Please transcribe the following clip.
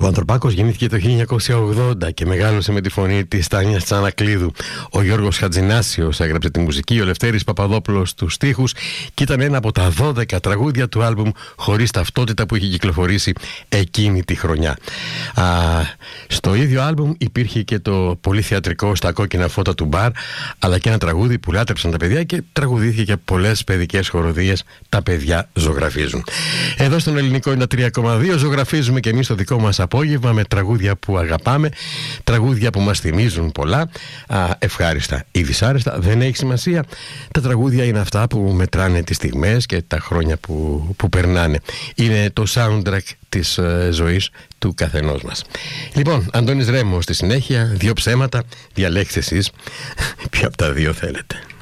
Ο Ανθρωπάκος γεννήθηκε το 1980 και μεγάλωσε με τη φωνή της Τάνιας Τσανακλείδου. Ο Γιώργος Χατζηνάσιος έγραψε τη μουσική, ο Λευτέρης Παπαδόπουλος τους στίχους και ήταν ένα από τα 12 τραγούδια του άλμπουμ Χωρίς Ταυτότητα που είχε κυκλοφορήσει εκείνη τη χρονιά. Στο ίδιο άλμπουμ υπήρχε και το πολύ θεατρικό Στα κόκκινα φώτα του μπαρ, αλλά και ένα τραγούδι που λάτρεψαν τα παιδιά και τραγουδήθηκε και πολλές παιδικές χοροδίες. Τα παιδιά ζωγραφίζουν. Εδώ στον Ελληνικό είναι 3,2. Ζωγραφίζουμε και εμείς το δικό μας απόγευμα με τραγούδια που αγαπάμε, τραγούδια που μας θυμίζουν πολλά, ευχάριστα ή δυσάρεστα, δεν έχει σημασία. Τα τραγούδια είναι αυτά που μετράνε τις στιγμές και τα χρόνια που περνάνε. Είναι το soundtrack της ζωής του καθενός μας. Λοιπόν, Αντώνης Ρέμος στη συνέχεια, δύο ψέματα, διαλέξτε εσείς ποιο από τα δύο θέλετε.